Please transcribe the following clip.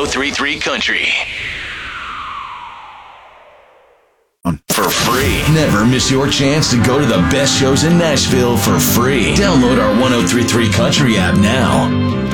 1033 Country. For free. Never miss your chance to go to the best shows in Nashville for free. Download our 1033 Country app now.